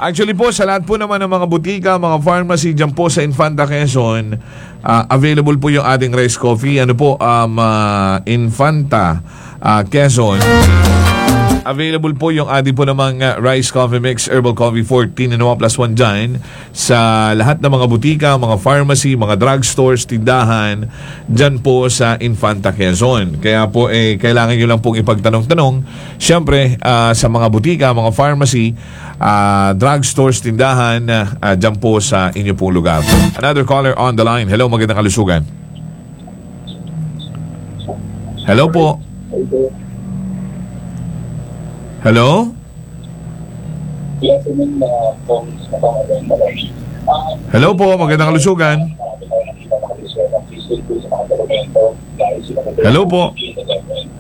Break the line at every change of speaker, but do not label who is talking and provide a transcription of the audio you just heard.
Actually po, sa lahat po naman ng mga butika, mga pharmacy dyan po sa Infanta Quezon, available po yung ating rice coffee. Ano po, Infanta Quezon. Available po yung ating po namang rice coffee mix, herbal coffee 14 and 1 plus 1 dyan sa lahat ng mga butika, mga pharmacy, mga drugstores, tindahan dyan po sa Infanta Quezon. Kaya po kailangan nyo lang pong ipagtanong-tanong syempre sa mga butika, mga pharmacy, drugstores, tindahan dyan po sa inyo pong lugar. Another caller on the line. Hello, magandang kalusugan. Hello po. Hello? Hello po, magandang kalusugan. Hello po.